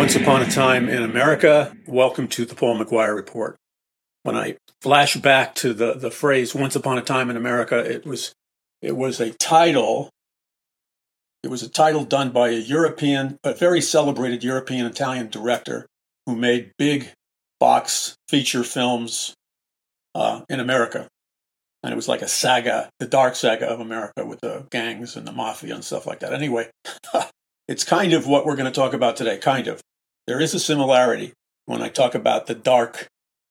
Once Upon a Time in America. Welcome to the Paul McGuire Report. When I flash back to the phrase "Once Upon a Time in America," it was a title. It was a title done by a very celebrated European Italian director who made big box feature films in America, and it was like a saga, the dark saga of America with the gangs and the mafia and stuff like that. Anyway. It's kind of what we're going to talk about today, kind of. There is a similarity when I talk about the dark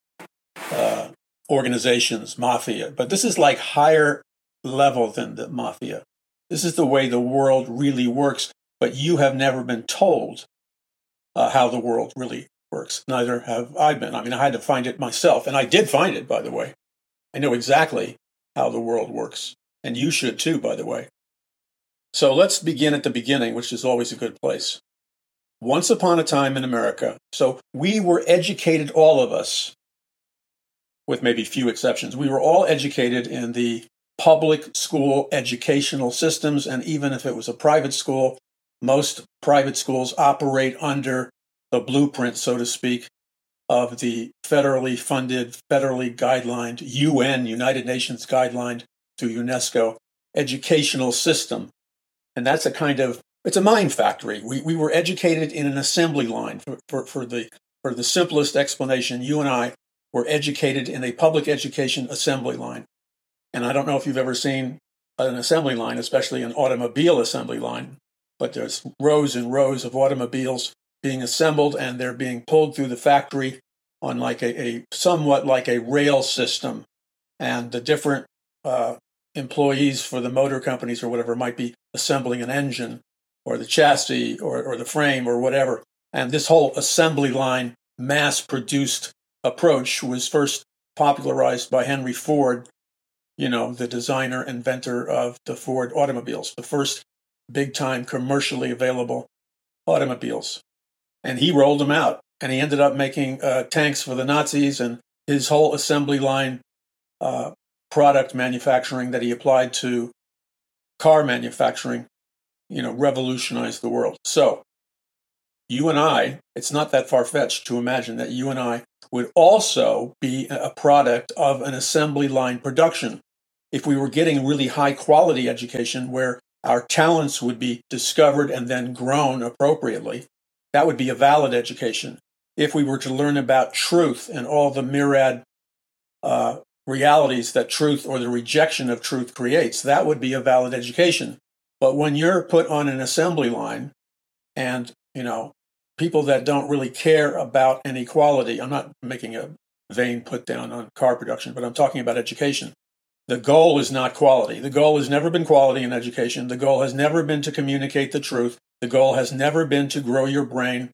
organizations, mafia, but this is like higher level than the mafia. This is the way the world really works, but you have never been told how the world really works. Neither have I been. I mean, I had to find it myself, and I did find it, by the way. I know exactly how the world works, and you should too, by the way. So let's begin at the beginning, which is always a good place. Once upon a time in America, so we were educated, all of us, with maybe few exceptions. We were all educated in the public school educational systems, and even if it was a private school, most private schools operate under the blueprint, so to speak, of the federally funded, federally guidelined, United Nations guidelined to UNESCO educational system. And that's it's a mind factory. We were educated in an assembly line. For the simplest explanation, you and I were educated in a public education assembly line. And I don't know if you've ever seen an assembly line, especially an automobile assembly line, but there's rows and rows of automobiles being assembled, and they're being pulled through the factory on like a somewhat like a rail system. And the different employees for the motor companies or whatever might be assembling an engine or the chassis or the frame or whatever. And this whole assembly line mass-produced approach was first popularized by Henry Ford, the designer, inventor of the Ford automobiles, the first big-time commercially available automobiles. And he rolled them out, and he ended up making tanks for the Nazis, and his whole assembly line product manufacturing that he applied to car manufacturing, revolutionized the world. So you and I, it's not that far-fetched to imagine that you and I would also be a product of an assembly line production if we were getting really high-quality education where our talents would be discovered and then grown appropriately. That would be a valid education. If we were to learn about truth and all the myriad realities that truth or the rejection of truth creates, that would be a valid education. But when you're put on an assembly line and, people that don't really care about inequality, I'm not making a vain put down on car production, but I'm talking about education. The goal is not quality. The goal has never been quality in education. The goal has never been to communicate the truth. The goal has never been to grow your brain,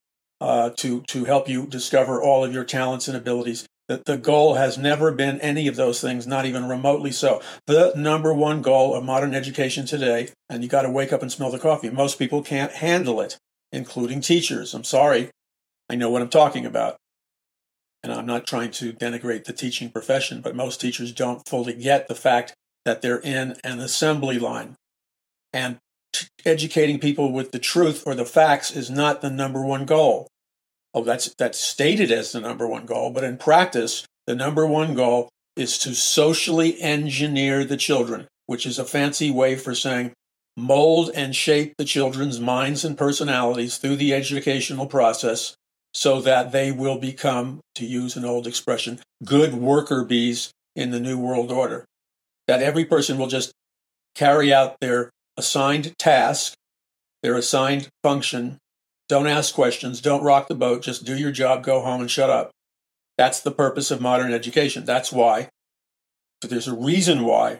to help you discover all of your talents and abilities. The goal has never been any of those things, not even remotely so. The number one goal of modern education today, and you got to wake up and smell the coffee, most people can't handle it, including teachers. I'm sorry. I know what I'm talking about. And I'm not trying to denigrate the teaching profession, but most teachers don't fully get the fact that they're in an assembly line. And educating people with the truth or the facts is not the number one goal. Oh, that's stated as the number one goal, but in practice, the number one goal is to socially engineer the children, which is a fancy way for saying mold and shape the children's minds and personalities through the educational process so that they will become, to use an old expression, good worker bees in the New World Order. That every person will just carry out their assigned task, their assigned function. Don't ask questions. Don't rock the boat. Just do your job, go home, and shut up. That's the purpose of modern education. That's why. But there's a reason why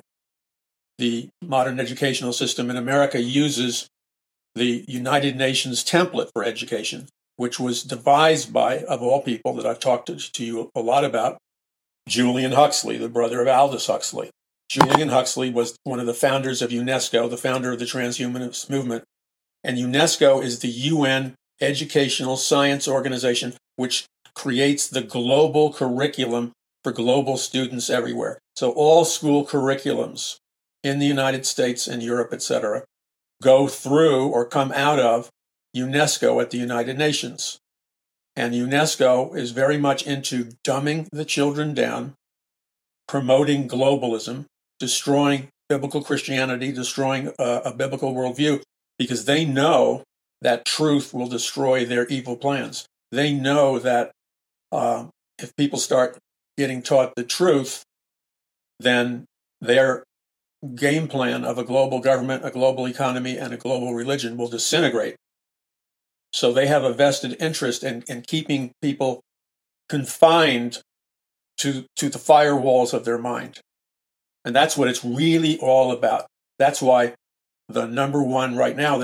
the modern educational system in America uses the United Nations template for education, which was devised by, of all people that I've talked to you a lot about, Julian Huxley, the brother of Aldous Huxley. Julian Huxley was one of the founders of UNESCO, the founder of the transhumanist movement. And UNESCO is the UN educational science organization, which creates the global curriculum for global students everywhere. So all school curriculums in the United States and Europe, etc., go through or come out of UNESCO at the United Nations. And UNESCO is very much into dumbing the children down, promoting globalism, destroying biblical Christianity, destroying a biblical worldview, because they know that truth will destroy their evil plans. They know that if people start getting taught the truth, then their game plan of a global government, a global economy, and a global religion will disintegrate. So they have a vested interest in keeping people confined to the firewalls of their mind. And that's what it's really all about. That's why the number one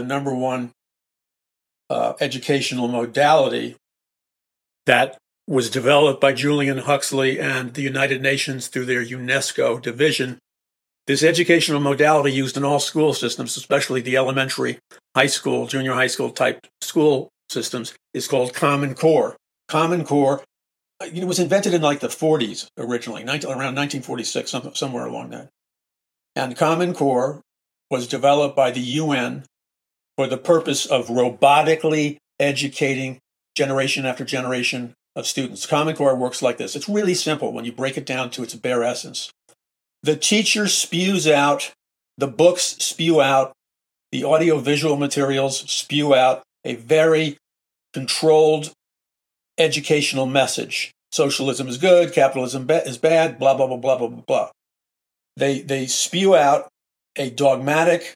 educational modality that was developed by Julian Huxley and the United Nations through their UNESCO division. This educational modality used in all school systems, especially the elementary, high school, junior high school type school systems, is called Common Core. Common Core, it was invented in like the 40s originally, around 1946, somewhere along that. And Common Core was developed by the UN for the purpose of robotically educating generation after generation of students. Common Core works like this. It's really simple when you break it down to its bare essence. The teacher spews out, the books spew out, the audiovisual materials spew out a very controlled educational message. Socialism is good, capitalism is bad, blah, blah, blah, blah, blah, blah. They spew out a dogmatic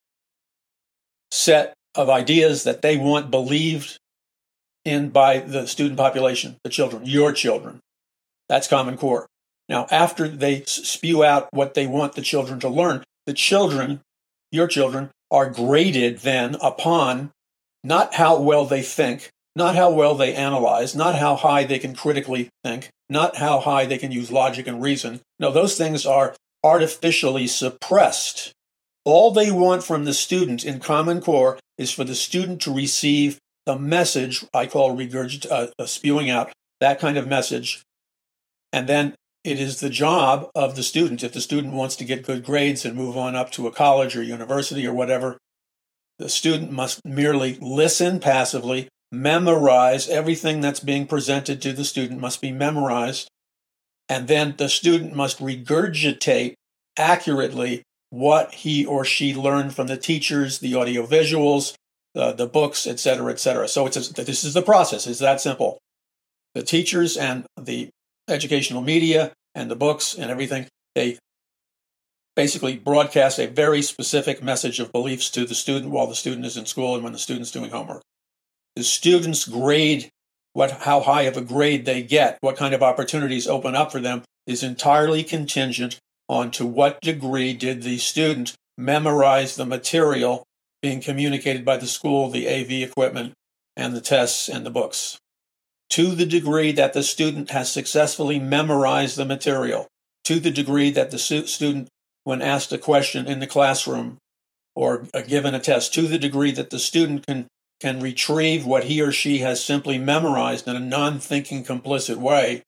set of ideas that they want believed in by the student population, the children, your children. That's Common Core. Now, after they spew out what they want the children to learn, the children, your children, are graded then upon not how well they think, not how well they analyze, not how high they can critically think, not how high they can use logic and reason. No, those things are artificially suppressed. All they want from the student in Common Core is for the student to receive the message I call spewing out, that kind of message. And then it is the job of the student, if the student wants to get good grades and move on up to a college or university or whatever, the student must merely listen passively, memorize everything that's being presented to the student must be memorized, and then the student must regurgitate accurately what he or she learned from the teachers, the audiovisuals, the books, etc., etc. So this is the process. It's that simple. The teachers and the educational media and the books and everything, they basically broadcast a very specific message of beliefs to the student while the student is in school and when the student's doing homework. The students grade how high of a grade they get, what kind of opportunities open up for them is entirely contingent on to what degree did the student memorize the material being communicated by the school, the AV equipment, and the tests and the books. To the degree that the student has successfully memorized the material, to the degree that the student, when asked a question in the classroom or given a test, to the degree that the student can retrieve what he or she has simply memorized in a non-thinking, complicit way,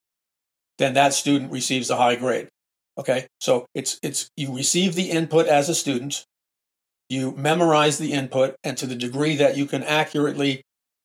then that student receives a high grade. Okay, so it's you receive the input as a student, you memorize the input, and to the degree that you can accurately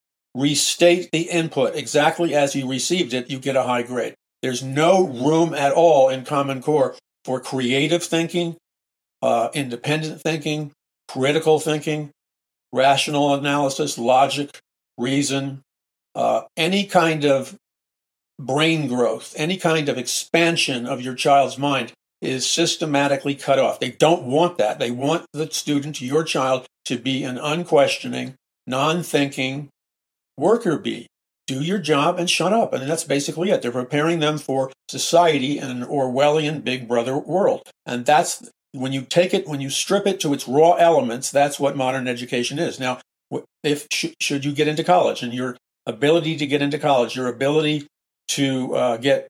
restate the input exactly as you received it, you get a high grade. There's no room at all in Common Core for creative thinking, independent thinking, critical thinking, rational analysis, logic, reason, any kind of brain growth, any kind of expansion of your child's mind is systematically cut off. They don't want that. They want the student, your child, to be an unquestioning, non-thinking worker bee. Do your job and shut up. And that's basically it. They're preparing them for society in an Orwellian Big Brother world. And that's when you strip it to its raw elements, that's what modern education is. Now, should you get into college, and your ability to get into college, your ability to get,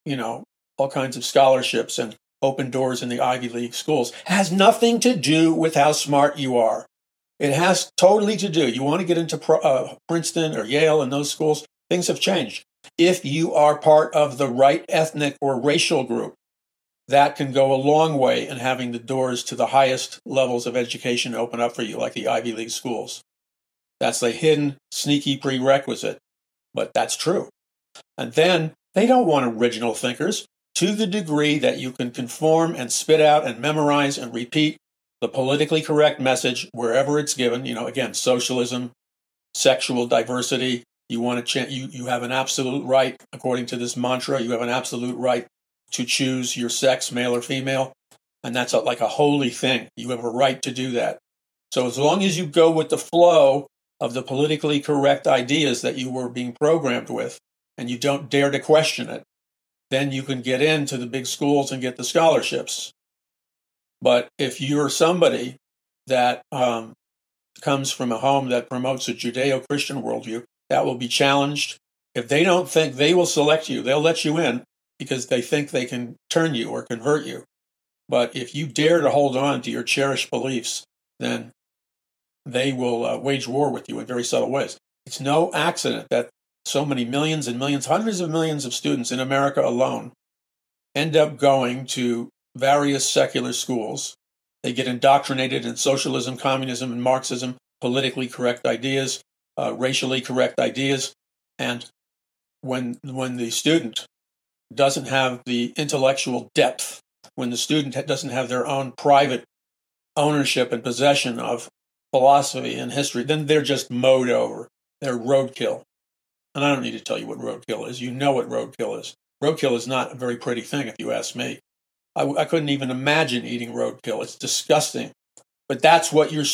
all kinds of scholarships and open doors in the Ivy League schools has nothing to do with how smart you are. It has totally to do. You want to get into Princeton or Yale and those schools, things have changed. If you are part of the right ethnic or racial group, that can go a long way in having the doors to the highest levels of education open up for you, like the Ivy League schools. That's the hidden, sneaky prerequisite. but that's true. And then they don't want original thinkers to the degree that you can conform and spit out and memorize and repeat the politically correct message wherever it's given. Again, socialism, sexual diversity. You want to you have an absolute right, according to this mantra, you have an absolute right to choose your sex, male or female. And that's like a holy thing. You have a right to do that. So as long as you go with the flow of the politically correct ideas that you were being programmed with, and you don't dare to question it, then you can get into the big schools and get the scholarships. But if you're somebody that comes from a home that promotes a Judeo-Christian worldview, that will be challenged. If they don't think they will select you, they'll let you in because they think they can turn you or convert you. But if you dare to hold on to your cherished beliefs, then they will wage war with you in very subtle ways. It's no accident that so many millions and millions, hundreds of millions of students in America alone end up going to various secular schools. They get indoctrinated in socialism, communism, and Marxism, politically correct ideas, racially correct ideas. And when the student doesn't have the intellectual depth, when the student doesn't have their own private ownership and possession of philosophy and history, then they're just mowed over. They're roadkill. And I don't need to tell you what roadkill is. You know what roadkill is. Roadkill is not a very pretty thing, if you ask me. I couldn't even imagine eating roadkill. It's disgusting. But that's what your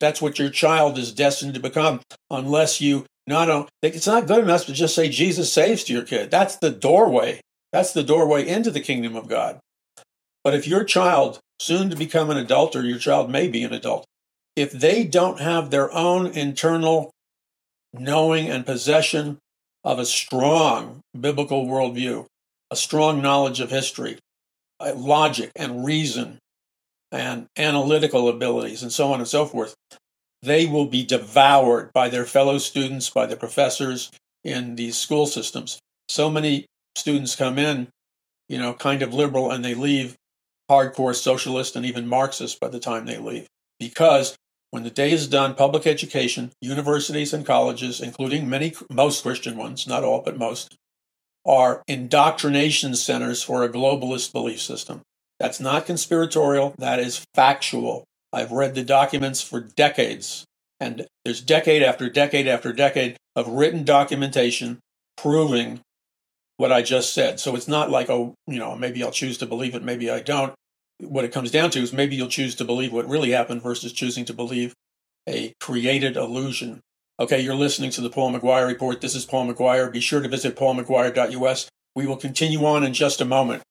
child is destined to become, unless you it's not good enough to just say Jesus saves to your kid. That's the doorway. That's the doorway into the kingdom of God. But if your child, soon to become an adult, or your child may be an adult, if they don't have their own internal knowing and possession of a strong biblical worldview, a strong knowledge of history, logic and reason, and analytical abilities, and so on and so forth, they will be devoured by their fellow students, by the professors in these school systems. So many students come in, kind of liberal, and they leave hardcore socialist and even Marxist by the time they leave. Because when the day is done, public education, universities and colleges, including most Christian ones, not all, but most, are indoctrination centers for a globalist belief system. That's not conspiratorial. That is factual. I've read the documents for decades, and there's decade after decade after decade of written documentation proving what I just said. So it's not like, maybe I'll choose to believe it, maybe I don't. What it comes down to is maybe you'll choose to believe what really happened versus choosing to believe a created illusion. Okay, you're listening to the Paul McGuire Report. This is Paul McGuire. Be sure to visit paulmcguire.us. We will continue on in just a moment.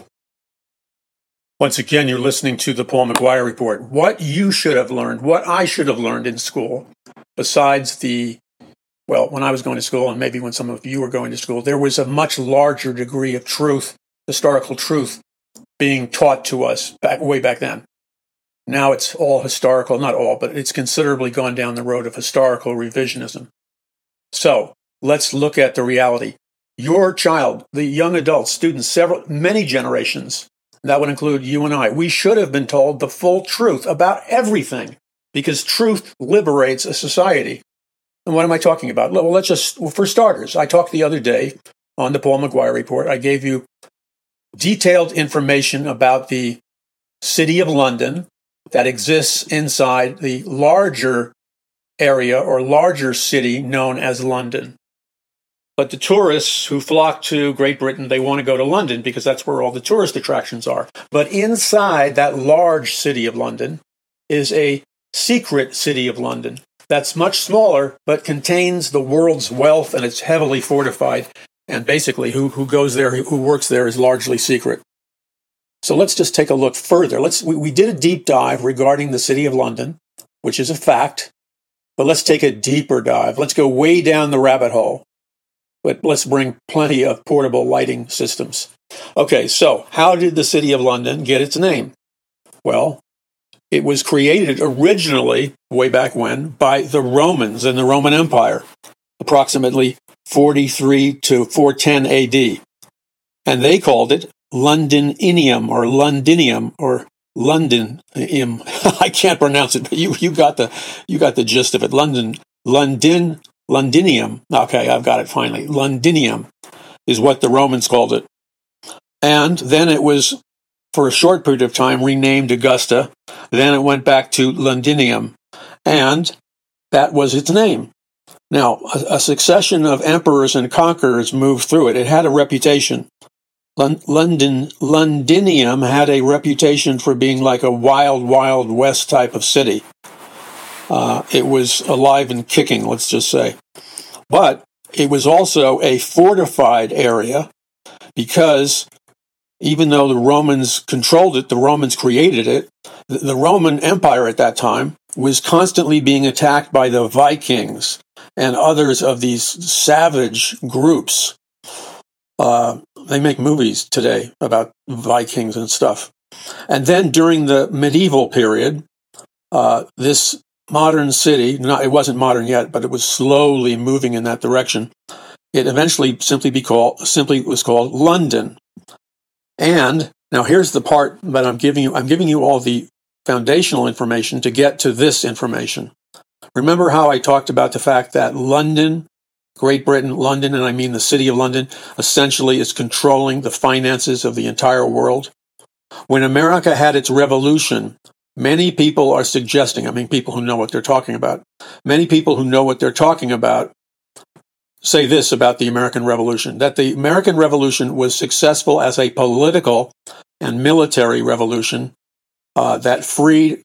Once again, you're listening to the Paul McGuire Report. What you should have learned, what I should have learned in school, besides when I was going to school, and maybe when some of you were going to school, there was a much larger degree of truth, historical truth, being taught to us way back then. Now it's all historical, not all, but it's considerably gone down the road of historical revisionism. So let's look at the reality. Your child, the young adults, students, many generations, that would include you and I, we should have been told the full truth about everything, because truth liberates a society. And what am I talking about? Well, for starters, I talked the other day on the Paul McGuire Report. I gave you detailed information about the City of London that exists inside the larger area or larger city known as London. But the tourists who flock to Great Britain, they want to go to London because that's where all the tourist attractions are. But inside that large city of London is a secret city of London that's much smaller, but contains the world's wealth, and it's heavily fortified. And basically, who goes there, who works there, is largely secret. So let's just take a look further. We did a deep dive regarding the City of London, which is a fact. But let's take a deeper dive. Let's go way down the rabbit hole. But let's bring plenty of portable lighting systems. Okay, so how did the City of London get its name? Well, it was created originally, way back when, by the Romans in the Roman Empire, approximately 43 to 410 AD. And they called it Londinium or Londinium or Londinium. I can't pronounce it, but you got the gist of it. Londinium Londinium. Okay, I've got it finally. Londinium is what the Romans called it. And then it was, for a short period of time, renamed Augusta. Then it went back to Londinium. And that was its name. Now, a succession of emperors and conquerors moved through it. It had a reputation. Londinium had a reputation for being like a wild, wild west type of city. It was alive and kicking, let's just say. But it was also a fortified area because even though the Romans controlled it, the Romans created it, the Roman Empire at that time was constantly being attacked by the Vikings and others of these savage groups. They make movies today about Vikings and stuff. And then during the medieval period, this modern city, it wasn't modern yet, but it was slowly moving in that direction. It eventually simply was called London. And now here's the part that I'm giving you. I'm giving you all the foundational information to get to this information. Remember how I talked about the fact that London, Great Britain, London, and I mean the city of London, essentially is controlling the finances of the entire world? When America had its revolution, many people are suggesting, people who know what they're talking about, many people who know what they're talking about say this about the American Revolution, that the American Revolution was successful as a political and military revolution that freed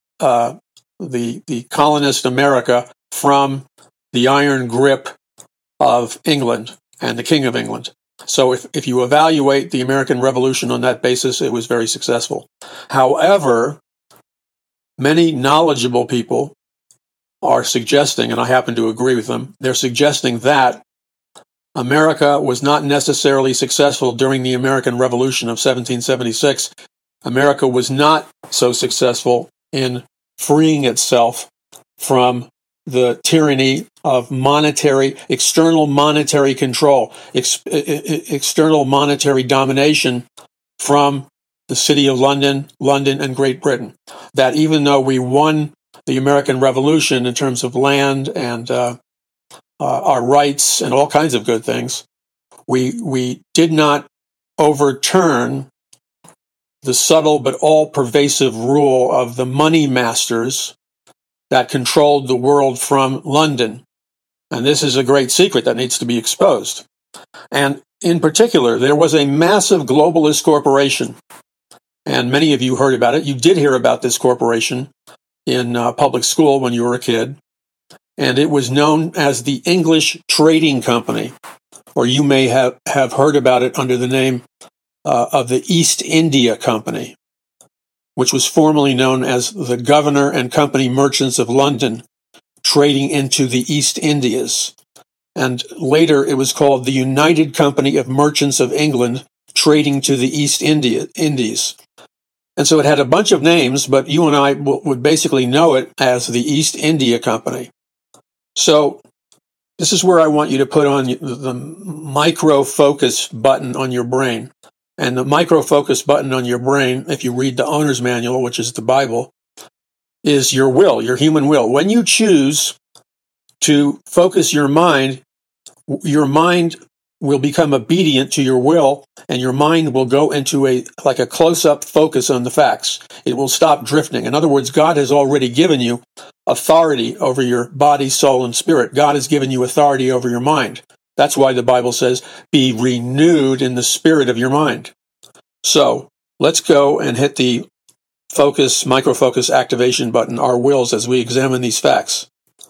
the colonist America from the iron grip of England and the King of England. So if you evaluate the American Revolution on that basis, it was very successful. However, many knowledgeable people are suggesting, and I happen to agree with them, they're suggesting that America was not necessarily successful during the American Revolution of 1776. America was not so successful in freeing itself from the tyranny of external monetary control, external monetary domination from the city of London and Great Britain. That even though we won the American Revolution in terms of land and our rights and all kinds of good things, we did not overturn the subtle but all-pervasive rule of the money masters that controlled the world from London. And this is a great secret that needs to be exposed. And in particular, there was a massive globalist corporation, and many of you heard about it. You did hear about this corporation in public school when you were a kid, and it was known as the English Trading Company, or you may have heard about it under the name of the East India Company, which was formerly known as the Governor and Company Merchants of London, trading into the East Indies. And later it was called the United Company of Merchants of England, trading to the East Indies. And so it had a bunch of names, but you and I would basically know it as the East India Company. So this is where I want you to put on the micro focus button on your brain. And the micro focus button on your brain, if you read the owner's manual, which is the Bible, is your will, your human will. When you choose to focus your mind will become obedient to your will, and your mind will go into a close-up focus on the facts. It will stop drifting. In other words, God has already given you authority over your body, soul, and spirit. God has given you authority over your mind. That's why the Bible says, be renewed in the spirit of your mind. So let's go and hit the micro-focus activation button, our wills, as we examine these facts.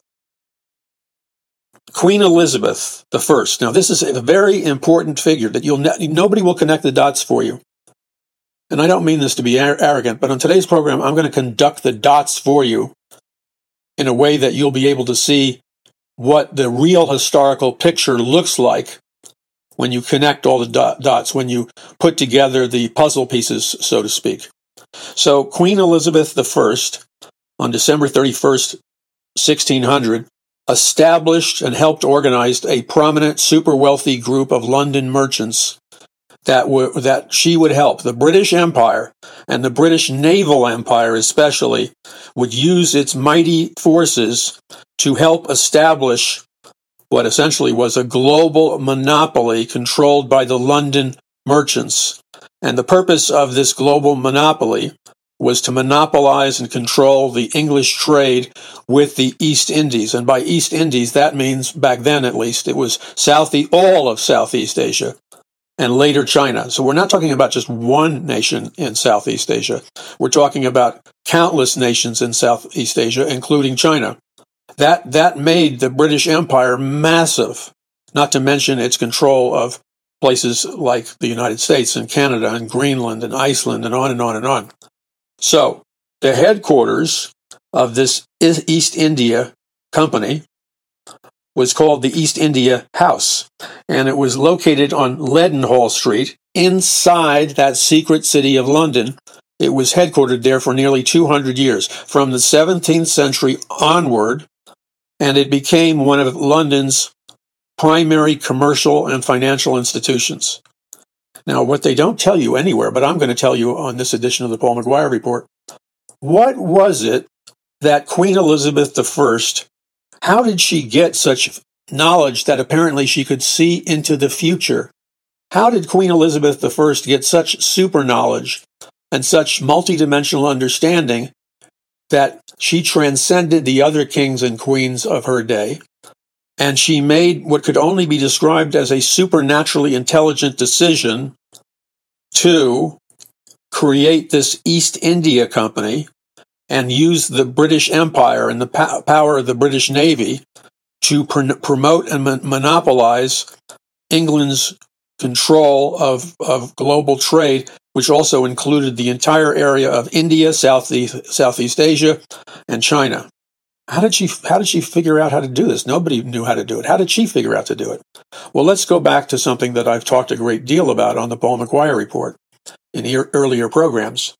Queen Elizabeth I. Now, this is a very important figure that nobody will connect the dots for you. And I don't mean this to be arrogant, but on today's program, I'm going to conduct the dots for you in a way that you'll be able to see what the real historical picture looks like when you connect all the dots, when you put together the puzzle pieces, so to speak. So Queen Elizabeth I, on December 31st, 1600, established and helped organize a prominent, super wealthy group of London merchants that she would help. The British Empire, and the British Naval Empire especially, would use its mighty forces to help establish what essentially was a global monopoly controlled by the London merchants. And the purpose of this global monopoly was to monopolize and control the English trade with the East Indies. And by East Indies, that means, back then at least, it was all of Southeast Asia and later China. So we're not talking about just one nation in Southeast Asia. We're talking about countless nations in Southeast Asia, including China. That made the British Empire massive, not to mention its control of places like the United States and Canada and Greenland and Iceland and on and on and on. So the headquarters of this East India Company was called the East India House, and it was located on Leadenhall Street inside that secret city of London. It was headquartered there for nearly 200 years, from the 17th century onward, and it became one of London's primary commercial and financial institutions. Now, what they don't tell you anywhere, but I'm going to tell you on this edition of the Paul McGuire Report, what was it that Queen Elizabeth I, how did she get such knowledge that apparently she could see into the future? How did Queen Elizabeth I get such super knowledge and such multidimensional understanding that she transcended the other kings and queens of her day, and she made what could only be described as a supernaturally intelligent decision to create this East India Company and use the British Empire and the power of the British Navy to promote and monopolize England's control of global trade, which also included the entire area of India, Southeast Asia, and China. How did she figure out how to do this? Nobody knew how to do it. How did she figure out to do it? Well, let's go back to something that I've talked a great deal about on the Paul McGuire Report in earlier programs.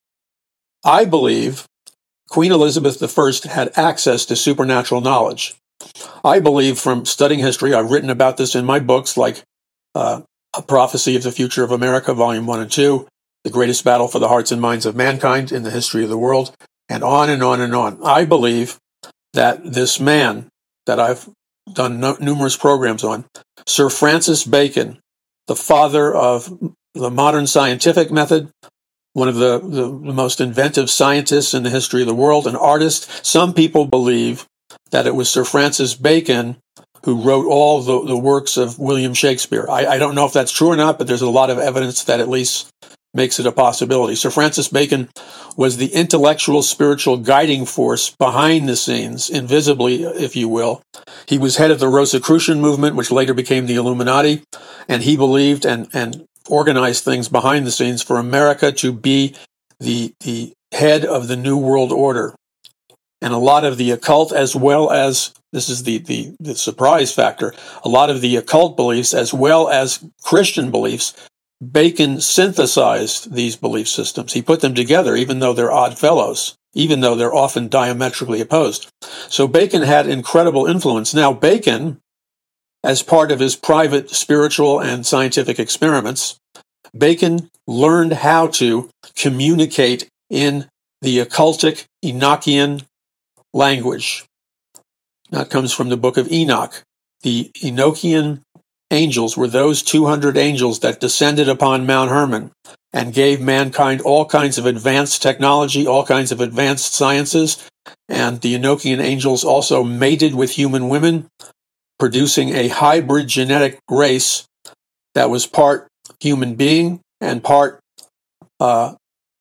I believe Queen Elizabeth I had access to supernatural knowledge. I believe from studying history, I've written about this in my books like A Prophecy of the Future of America, Volume 1 and 2, The Greatest Battle for the Hearts and Minds of Mankind in the History of the World, and on and on and on. I believe that this man that I've done numerous programs on, Sir Francis Bacon, the father of the modern scientific method, one of the most inventive scientists in the history of the world, an artist. Some people believe that it was Sir Francis Bacon who wrote all the works of William Shakespeare. I don't know if that's true or not, but there's a lot of evidence that at least makes it a possibility. Sir Francis Bacon was the intellectual, spiritual guiding force behind the scenes, invisibly, if you will. He was head of the Rosicrucian movement, which later became the Illuminati, and he believed and organized things behind the scenes for America to be the head of the New World Order. And a lot of the occult, as well as, this is the surprise factor, a lot of the occult beliefs, as well as Christian beliefs, Bacon synthesized these belief systems. He put them together, even though they're odd fellows, even though they're often diametrically opposed. So Bacon had incredible influence. Now, Bacon, as part of his private spiritual and scientific experiments, Bacon learned how to communicate in the occultic Enochian language. That comes from the book of Enoch. The Enochian angels were those 200 angels that descended upon Mount Hermon and gave mankind all kinds of advanced technology, all kinds of advanced sciences. And the Enochian angels also mated with human women, producing a hybrid genetic race that was part human being and part Nephilim,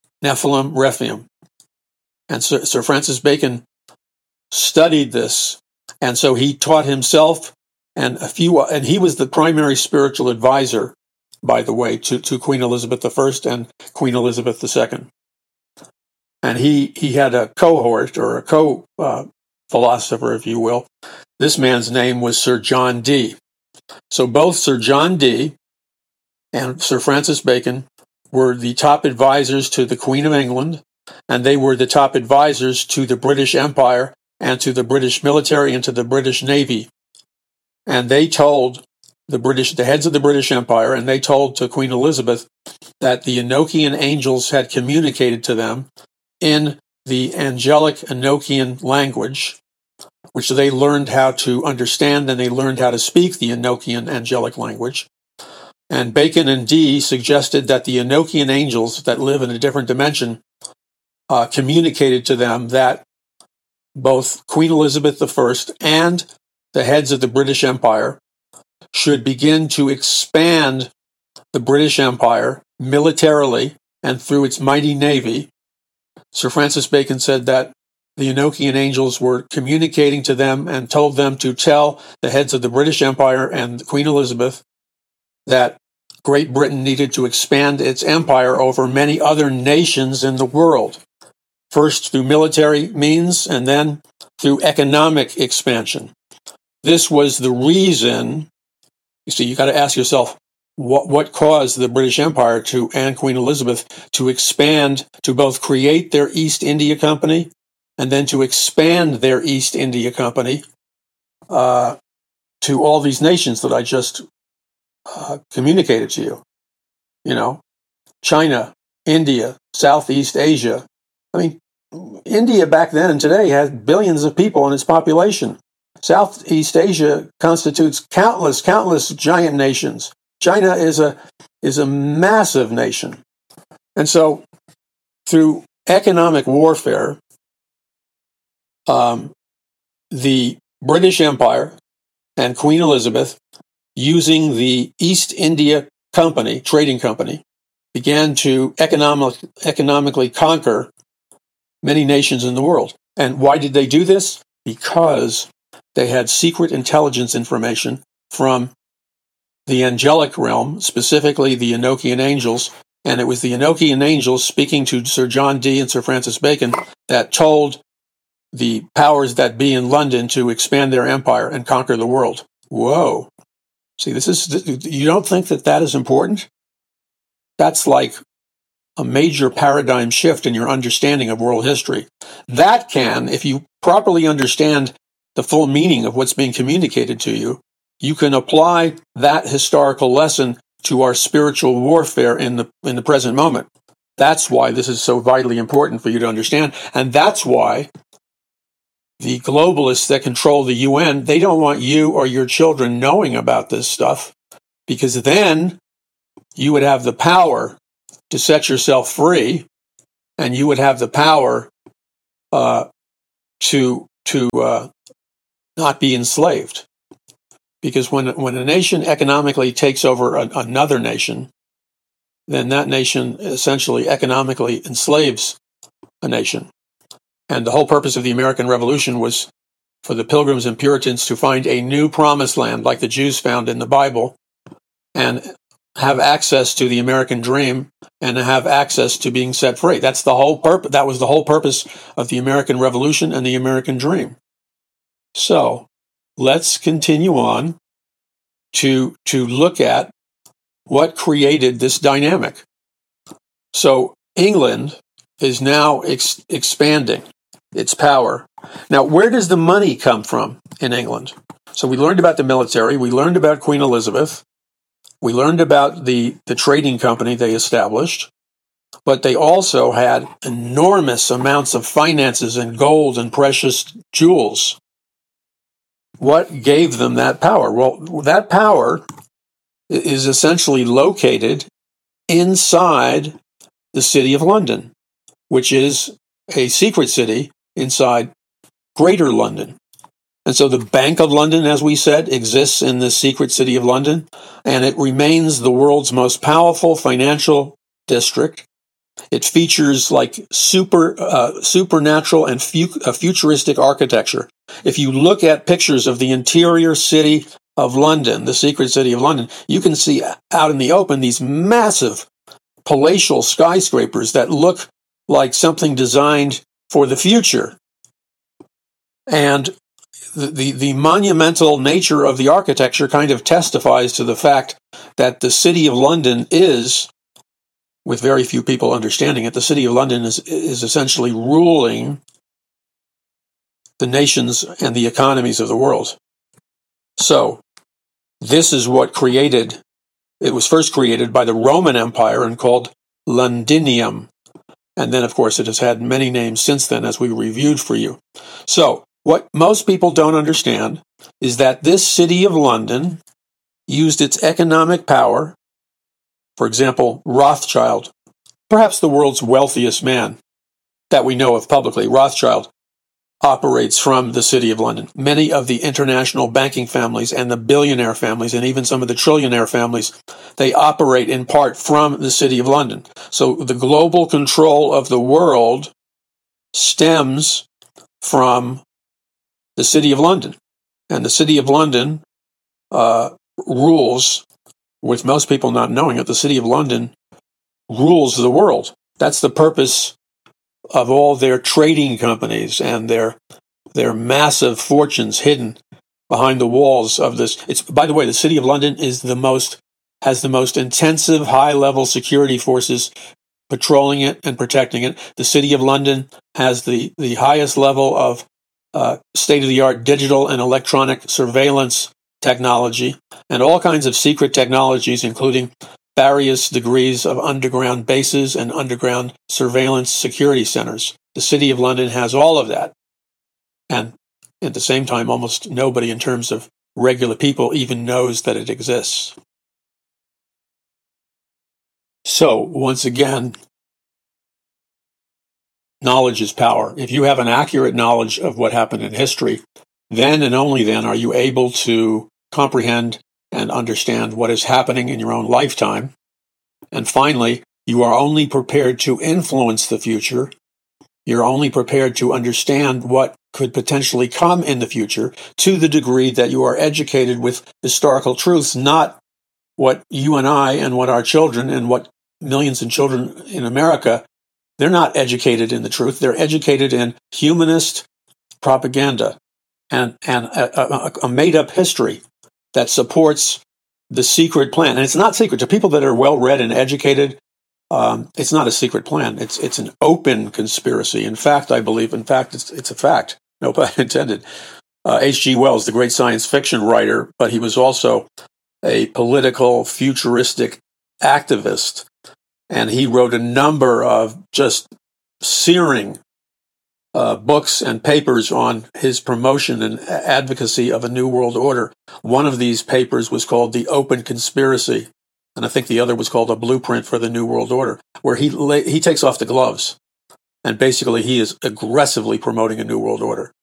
Rephaim. And Sir Francis Bacon studied this, and so he taught himself and he was the primary spiritual advisor, by the way, to Queen Elizabeth I and Queen Elizabeth II. And he had a cohort or a co-philosopher, if you will. This man's name was Sir John Dee. So both Sir John Dee and Sir Francis Bacon were the top advisors to the Queen of England, and they were the top advisors to the British Empire and to the British military and to the British Navy. And they told the heads of the British Empire, and they told to Queen Elizabeth that the Enochian angels had communicated to them in the angelic Enochian language, which they learned how to understand, and they learned how to speak the Enochian angelic language. And Bacon and Dee suggested that the Enochian angels that live in a different dimension communicated to them that both Queen Elizabeth I and the heads of the British Empire should begin to expand the British Empire militarily and through its mighty navy. Sir Francis Bacon said that the Enochian angels were communicating to them and told them to tell the heads of the British Empire and Queen Elizabeth that Great Britain needed to expand its empire over many other nations in the world, first through military means and then through economic expansion. This was the reason. You see, you got to ask yourself, what caused the British Empire and Queen Elizabeth to expand, to both create their East India Company and then to expand their East India Company to all these nations that I just communicated to you? You know, China, India, Southeast Asia. I mean, India back then and today has billions of people in its population. Southeast Asia constitutes countless giant nations. China is a massive nation. And so through economic warfare, the British Empire and Queen Elizabeth, using the East India Company, trading company, began to economically conquer many nations in the world. And why did they do this? Because they had secret intelligence information from the angelic realm, specifically the Enochian angels, and it was the Enochian angels speaking to Sir John Dee and Sir Francis Bacon that told the powers that be in London to expand their empire and conquer the world. Whoa. See, you don't think that is important? That's like a major paradigm shift in your understanding of world history. That can, if you properly understand the full meaning of what's being communicated to you, you can apply that historical lesson to our spiritual warfare in the present moment. That's why this is so vitally important for you to understand. And that's why the globalists that control the UN, they don't want you or your children knowing about this stuff, because then you would have the power to set yourself free, and you would have the power to not be enslaved. Because when a nation economically takes over another nation, then that nation essentially economically enslaves a nation. And the whole purpose of the American Revolution was for the Pilgrims and Puritans to find a new promised land like the Jews found in the Bible and have access to the American dream and have access to being set free. That's the whole purpose. That was the whole purpose of the American Revolution and the American dream. So let's continue on to look at what created this dynamic. So England is now expanding its power. Now, where does the money come from in England? So we learned about the military. We learned about Queen Elizabeth. We learned about the trading company they established. But they also had enormous amounts of finances and gold and precious jewels. What gave them that power? Well, that power is essentially located inside the City of London, which is a secret city inside Greater London. And so the Bank of London, as we said, exists in the secret City of London, and it remains the world's most powerful financial district. It features like supernatural and futuristic architecture. If you look at pictures of the interior city of London, the secret City of London, you can see out in the open these massive palatial skyscrapers that look like something designed for the future. And the monumental nature of the architecture kind of testifies to the fact that the City of London is, with very few people understanding it, the City of London is essentially ruling the nations and the economies of the world. So this is what it was first created by the Roman Empire and called Londinium. And then, of course, it has had many names since then, as we reviewed for you. So What most people don't understand is that this city of London used its economic power. For example, Rothschild, perhaps the world's wealthiest man that we know of publicly, Rothschild, operates from the city of London. Many of the international banking families and the billionaire families and even some of the trillionaire families, they operate in part from the city of London. So the global control of the world stems from the city of London. And the city of London rules, with most people not knowing it, the city of London rules the world. That's the purpose of all their trading companies and their massive fortunes hidden behind the walls of this. It's, by the way, the city of London has the most intensive high-level security forces patrolling it and protecting it. The city of London has the highest level of state-of-the-art digital and electronic surveillance technology and all kinds of secret technologies, including various degrees of underground bases and underground surveillance security centers. The City of London has all of that. And at the same time, almost nobody in terms of regular people even knows that it exists. So, once again, knowledge is power. If you have an accurate knowledge of what happened in history, then and only then are you able to comprehend and understand what is happening in your own lifetime. And finally, you are only prepared to influence the future. You're only prepared to understand what could potentially come in the future to the degree that you are educated with historical truths, not what you and I and what our children and what millions of children in America, they're not educated in the truth. They're educated in humanist propaganda and a made-up history that supports the secret plan. And it's not secret. To people that are well-read and educated, it's not a secret plan. It's an open conspiracy. In fact, I believe, it's a fact. No pun intended. H.G. Wells, the great science fiction writer, but he was also a political, futuristic activist. And he wrote a number of just searing books and papers on his promotion and advocacy of a new world order. One of these papers was called The Open Conspiracy, and I think the other was called A Blueprint for the New World Order, where he takes off the gloves, and basically he is aggressively promoting a new world order.